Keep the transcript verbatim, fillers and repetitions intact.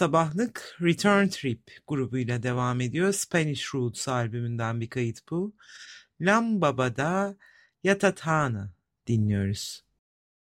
sabahlık Return Trip grubuyla devam ediyor. Spanish Roots albümünden bir kayıt bu. Lambaba'da Yatatana dinliyoruz.